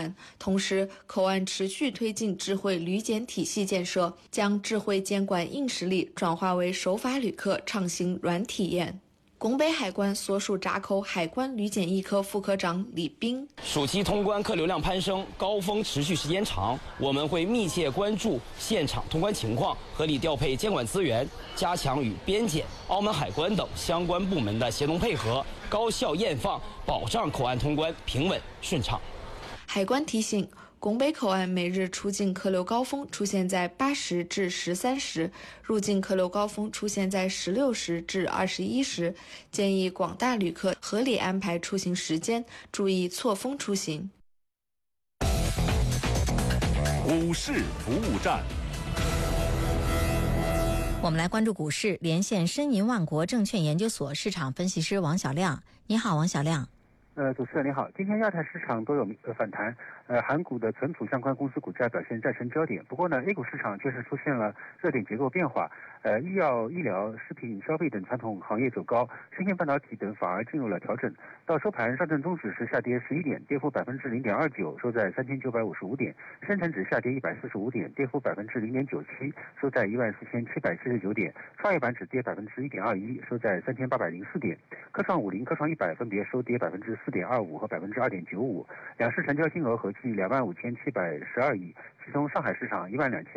岸。同时，口岸持续推进智慧旅检体系建设，将智慧监管硬实力转化为守法旅客畅行软体验。拱北海关所属闸口海关旅检一科副科长李斌： 暑期通关客流量攀升，高峰持续时间长，我们会密切关注现场通关情况，合理调配监管资源，加强与边检、澳门海关等相关部门的协同配合，高效验放，保障口岸通关平稳顺畅。 海关提醒，拱北口岸每日出境客流高峰出现在8时至13时，入境客流高峰出现在16时至21时，建议广大旅客合理安排出行时间，注意错峰出行。 股市服务站， 我们来关注股市，连线申银万国证券研究所市场分析师王小亮。你好，王小亮。 主持人你好，今天亚太市场都有反弹，韩股的存储相关公司股价表现再成焦点。不过呢 ，A 股市场确实出现了热点结构变化，医药、医疗、食品、消费等传统行业走高，芯片半导体等反而进入了调整。到收盘，上证综指是下跌11点，跌幅0.29%，收在3955点；深成指下跌145点，跌幅0.97%，收在14779点；创业板指跌1.21%，收在3804点；科创50、科创100分别收跌4.25%和2.95%，两市成交金额合计25712亿，其中上海市场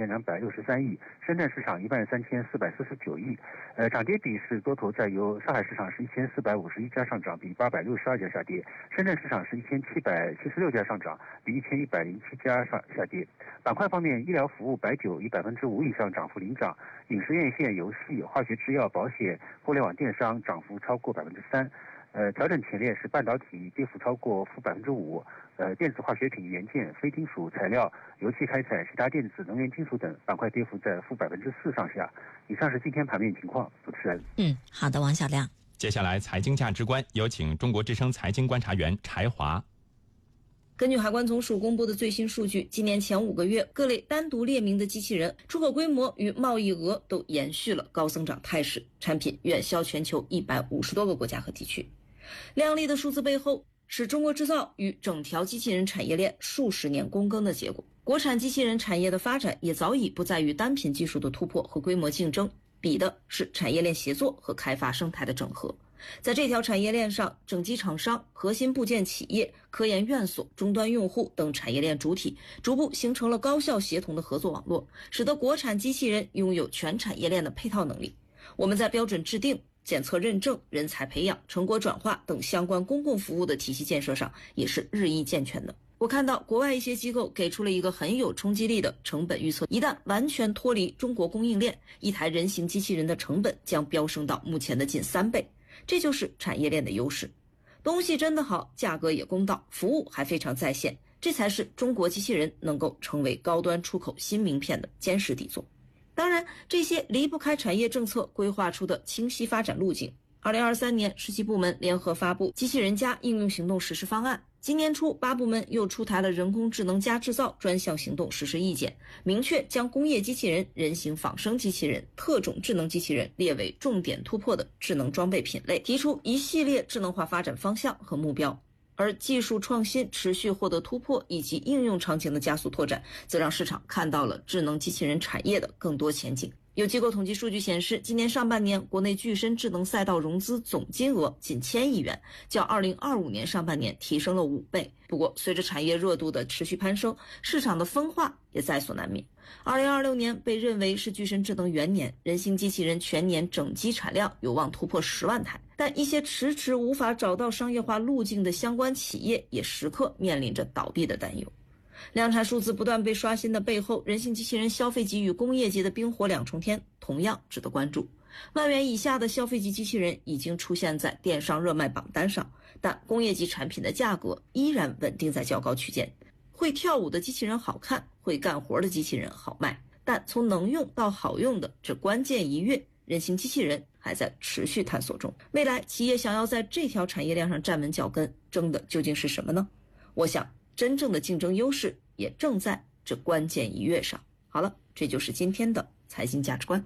12263亿，深圳市场13449亿。涨跌比是多头在优，上海市场是1451家上涨，比862家下跌；深圳市场是1776家上涨，比1107家下跌。板块方面，医疗服务、白酒以5%以上涨幅领涨，影视院线、游戏、化学制药、保险、互联网电商涨幅超过3%。调整前列是半导体跌幅超过-5%，电子化学品、元件、非金属材料、油气开采、其他电子、能源金属等板块跌幅在-4%上下。以上是今天盘面情况，主持人。 好的，王小亮。 接下来财经价值观，有请中国之声财经观察员柴华。 根据海关总署公布的最新数据，今年前5个月，各类单独列明的机器人出口规模与贸易额都延续了高增长态势，产品远销全球150多个国家和地区。亮丽的数字背后，是中国制造与整条机器人产业链数十年躬耕的结果。国产机器人产业的发展也早已不在于单品技术的突破和规模竞争，比的是产业链协作和开发生态的整合。在这条产业链上，整机厂商、核心部件企业、科研院所、终端用户等产业链主体逐步形成了高效协同的合作网络，使得国产机器人拥有全产业链的配套能力。我们在标准制定、检测认证、人才培养、成果转化等相关公共服务的体系建设上也是日益健全的。我看到国外一些机构给出了一个很有冲击力的成本预测，一旦完全脱离中国供应链，一台人形机器人的成本将飙升到目前的近3倍。这就是产业链的优势，东西真的好，价格也公道，服务还非常在线，这才是中国机器人能够成为高端出口新名片的坚实底座。当然，这些离不开产业政策规划出的清晰发展路径。2023年17部门联合发布机器人加应用行动实施方案，今年初8部门又出台了人工智能加制造专项行动实施意见，明确将工业机器人、人形仿生机器人、特种智能机器人列为重点突破的智能装备品类，提出一系列智能化发展方向和目标。而技术创新持续获得突破以及应用场景的加速拓展，则让市场看到了智能机器人产业的更多前景。有机构统计数据显示，今年上半年国内具身智能赛道融资总金额仅1000亿元，较2025年上半年提升了5倍。不过，随着产业热度的持续攀升，市场的分化也在所难免。2026年被认为是具身智能元年，人形机器人全年整机产量有望突破10万台，但一些迟迟无法找到商业化路径的相关企业也时刻面临着倒闭的担忧。量产数字不断被刷新的背后，人形机器人消费级与工业级的冰火两重天同样值得关注。万元以下的消费级机器人已经出现在电商热卖榜单上，但工业级产品的价格依然稳定在较高区间。会跳舞的机器人好看，会干活的机器人好卖，但从能用到好用的这关键一跃，人形机器人还在持续探索中。未来企业想要在这条产业链上站稳脚跟，争的究竟是什么呢？我想真正的竞争优势也正在这关键一跃上。好了，这就是今天的财经价值观。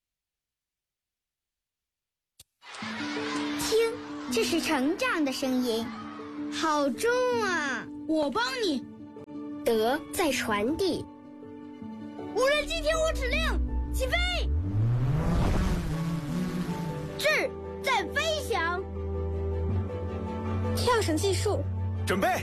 听，这是成长的声音，好重啊！ 我帮你。 德在传递。 无人机听我指令，起飞！智在飞翔。 跳绳计数， 准备。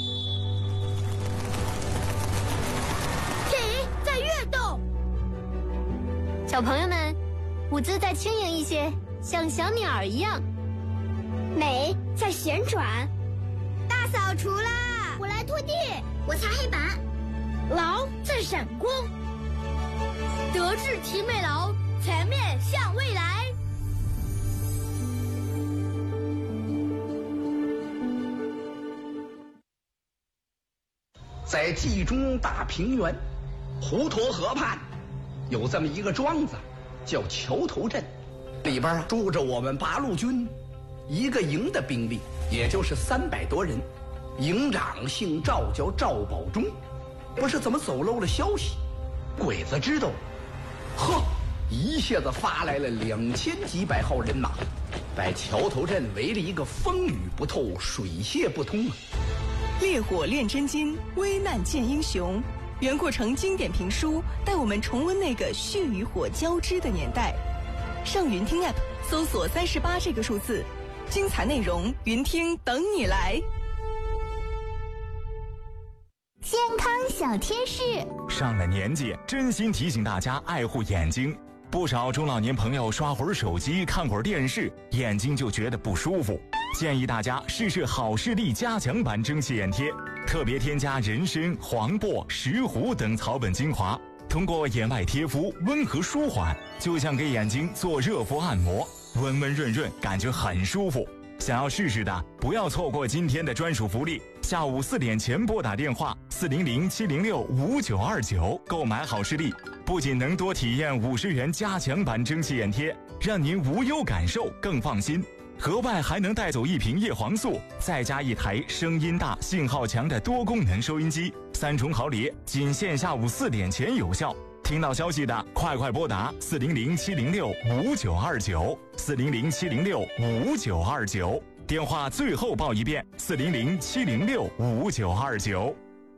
体在跃动。 小朋友们，舞姿再轻盈一些，像小鸟一样。美在旋转。 大扫除啦！ 我来拖地， 我擦黑板。 劳在闪光。 德智体美劳，全面向未来。 在冀中大平原滹沱河畔，有这么一个庄子，叫桥头镇，里边住着我们八路军一个营的兵力，也就是300多人。营长姓赵，叫赵保忠。不是怎么走漏了消息，鬼子知道了，呵，一下子发来了2000几百号人马，把桥头镇围了一个风雨不透，水泄不通啊！ 烈火炼真金，危难见英雄。袁阔成经典评书带我们重温那个血与火交织的年代。上云听 App 搜索38这个数字，精彩内容云听等你来。 健康小贴士： 上了年纪，真心提醒大家爱护眼睛。不少中老年朋友刷会儿手机、看会儿电视，眼睛就觉得不舒服。建议大家试试好视力加强版蒸汽眼贴，特别添加人参、黄柏、石斛等草本精华，通过眼外贴敷，温和舒缓，就像给眼睛做热敷按摩，温温润润，感觉很舒服。想要试试的，不要错过今天的专属福利。下午4点前拨打电话400-706-5929购买好视力，不仅能多体验50元加强版蒸汽眼贴，让您无忧感受更放心。额外还能带走1瓶叶黄素，再加1台声音大、信号强的多功能收音机，3重好礼，仅限下午4点前有效。听到消息的，快拨打400-706-5929 400-706-5929，电话最后报一遍400-706-5929。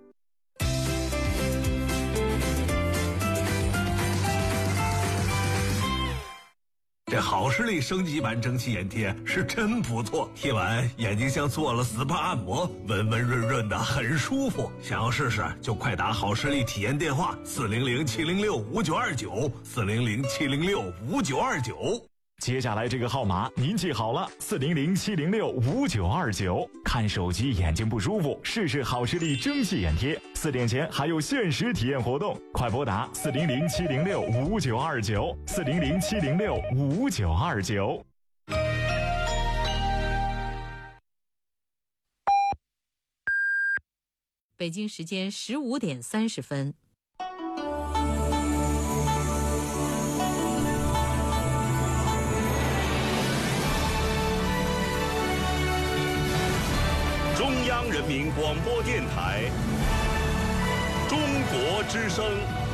这好视力升级版蒸汽眼贴是真不错，贴完眼睛像做了 SPA 按摩，温温润润的，很舒服。想要试试就快打好视力体验电话400-706-5929 400-706-5929。 接下来这个号码您记好了，400-706-5929。看手机眼睛不舒服，试试好视力蒸汽眼贴，4点前还有限时体验活动，快拨打400-706-5929 400-706-5929。 北京时间15点30分。 中央人民广播电台，中国之声。